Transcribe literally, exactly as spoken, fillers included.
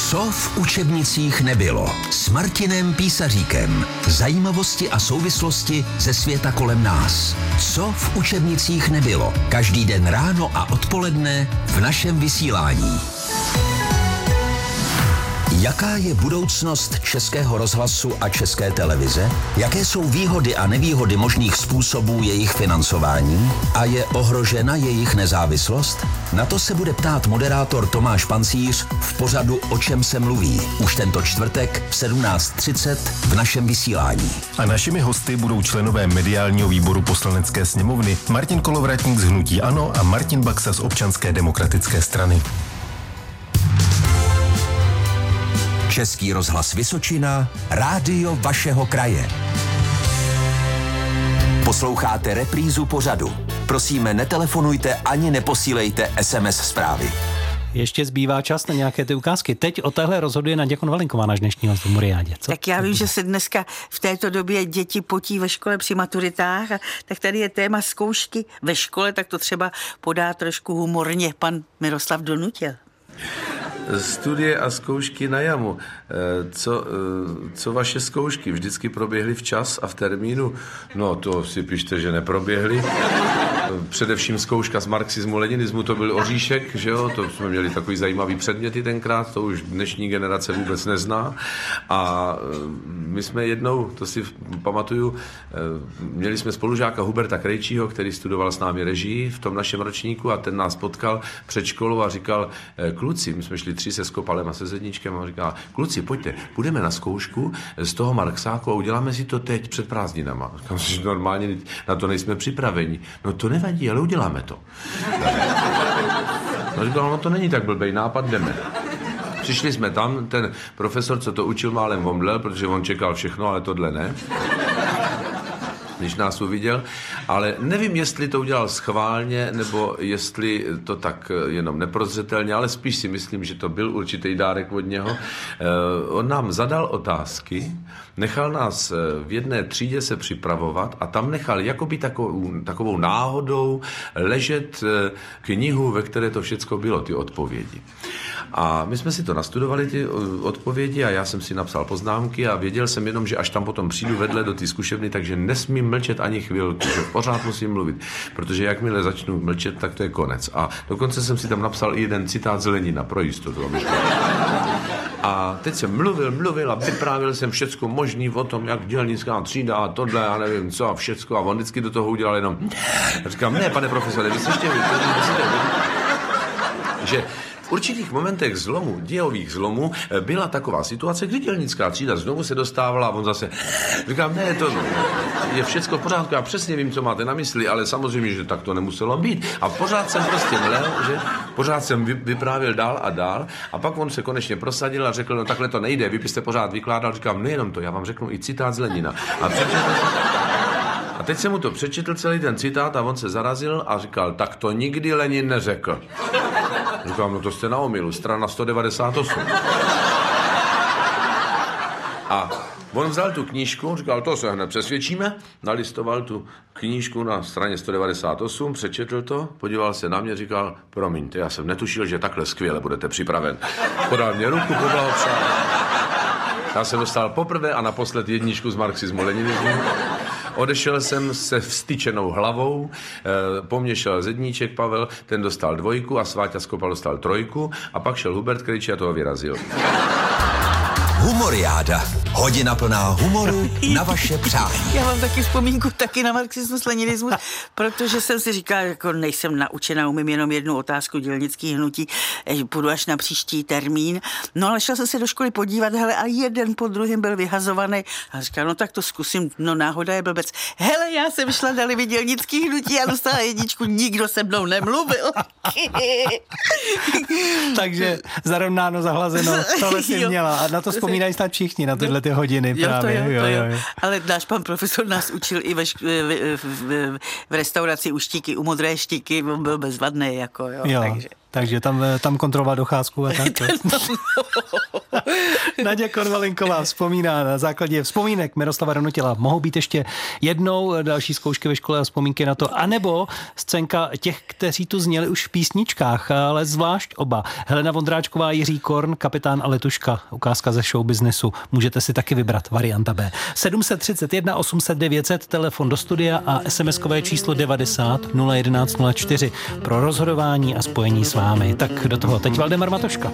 Co v učebnicích nebylo? S Martinem Písaříkem. Zajímavosti a souvislosti ze světa kolem nás. Co v učebnicích nebylo? Každý den ráno a odpoledne v našem vysílání. Jaká je budoucnost Českého rozhlasu a České televize? Jaké jsou výhody a nevýhody možných způsobů jejich financování? A je ohrožena jejich nezávislost? Na to se bude ptát moderátor Tomáš Pancíř v pořadu O čem se mluví. Už tento čtvrtek v sedmnáct třicet v našem vysílání. A našimi hosty budou členové mediálního výboru Poslanecké sněmovny Martin Kolovratník z Hnutí ANO a Martin Baxa z Občanské demokratické strany. Český rozhlas Vysočina, rádio vašeho kraje. Posloucháte reprízu pořadu. Prosíme, netelefonujte ani neposílejte es em es zprávy. Ještě zbývá čas na nějaké ty ukázky. Teď o téhle rozhoduje Naděja Konvalinková, náš dnešní host v Muriádě. Co? Tak já vím, že se dneska v této době děti potí ve škole při maturitách, a tak tady je téma zkoušky ve škole, tak to třeba podá trošku humorně pan Miroslav Donutil. Studie a zkoušky na jamu. Co, co vaše zkoušky? Vždycky proběhly včas a v termínu? No to si pište, že neproběhly. Především zkouška z marxismu, leninismu, to byl oříšek, že jo? To jsme měli takový zajímavý předměty tenkrát, to už dnešní generace vůbec nezná. A my jsme jednou, to si pamatuju, měli jsme spolužáka Huberta Krejčího, který studoval s námi režii v tom našem ročníku a ten nás potkal před školou a říkal, kluci, my jsme šli tři se Skopalem a se Zedníčkem a říká, kluci, pojďte, půjdeme na zkoušku z toho Marxáku a uděláme si to teď před prázdninama. Říkám si, že normálně na to nejsme připraveni. No to nevadí, ale uděláme to. No říkal, no to není tak blbej nápad, jdeme. Přišli jsme tam, ten profesor, co to učil, málem omdlel, protože on čekal všechno, ale tohle ne. Když nás uviděl, ale nevím, jestli to udělal schválně, nebo jestli to tak jenom neprozřetelně, ale spíš si myslím, že to byl určitý dárek od něho. Eh, on nám zadal otázky, nechal nás v jedné třídě se připravovat a tam nechal jakoby takovou, takovou náhodou ležet knihu, ve které to všecko bylo, ty odpovědi. A my jsme si to nastudovali, ty odpovědi, a já jsem si napsal poznámky a věděl jsem jenom, že až tam potom přijdu vedle do té zkušebny, takže nesmím mlčet ani chvilku, že pořád musím mluvit, protože jakmile začnu mlčet, tak to je konec. A dokonce jsem si tam napsal i jeden citát z Lenina pro jistotu. A teď jsem mluvil, mluvil a vyprávěl jsem všecko možný o tom, jak dělnická třída a tohle, já nevím co a všecko, a on vždycky do toho udělal jenom. A říkám, ne, pane profesore, vy slyšte, vy, že v určitých momentech zlomu, dějových zlomů, byla taková situace, kdy dělnická třída znovu se dostávala a on zase říkám, ne, to je všecko v pořádku, já přesně vím, co máte na mysli, ale samozřejmě, že tak to nemuselo být. A pořád jsem prostě mlel, že pořád jsem vyprávěl dál a dál a pak on se konečně prosadil a řekl, no takhle to nejde, vy byste pořád vykládal, říkám, nejenom to, já vám řeknu i citát z Lenina. A přečetl, a teď jsem mu to přečetl celý ten citát a on se zarazil a říkal, tak to nikdy Lenin neřekl. Říkám, no to jste na omylu, strana sto devadesát osm. A on vzal tu knížku, říkal, to se hned přesvědčíme, nalistoval tu knížku na straně sto devadesát osm, přečetl to, podíval se na mě, říkal, promiňte, já jsem netušil, že takhle skvěle budete připraven. Podal mě ruku, poblahopřál. Já jsem dostal poprvé a naposled jedničku z marxismu, leninismu. Odešel jsem se vstyčenou hlavou, po mně šel Zedníček Pavel, ten dostal dvojku a Sváťa Skopal dostal trojku a pak šel Hubert Krejčí a toho vyrazil. Humoriáda. Hodina plná humoru na vaše přání. Já mám taky vzpomínku taky na marxismus, leninismus, protože jsem si říkala, jako nejsem naučená, umím jenom jednu otázku dělnických hnutí, půjdu až na příští termín. No ale šla jsem se do školy podívat, hele, a jeden po druhém byl vyhazovaný. A říkala, no tak to zkusím, no náhoda je blbec. Hele, já jsem šla, dali mi dělnický hnutí a dostala jedničku, nikdo se mnou nemluvil. Takže zarovnáno, zahlazeno, tohle si měla. A na to vzpomínají snad všichni, na tyhle ty hodiny jo, právě. To jo, to jo. Jo, jo. Ale náš pan profesor nás učil i ve šk- v, v, v, v restauraci u Štíky, u Modré Štíky, on byl bezvadný, jako jo, jo. takže. takže tam, tam kontrolovat docházku a tak. Naděja Konvalinková vzpomíná na základě vzpomínek Miroslava Donutila. Mohou být ještě jednou další zkoušky ve škole a vzpomínky na to, anebo scénka těch, kteří tu zněli už v písničkách, ale zvlášť oba. Helena Vondráčková, Jiří Korn, Kapitán a Letuška, ukázka ze showbiznesu. Můžete si taky vybrat, varianta B. sedm set třicet jedna osm set devět set, telefon do studia a SMSkové číslo devadesát nula jedenáct nula čtyři pro rozhodování a spojení s vámi. Tak do toho teď Valdemar Matoška.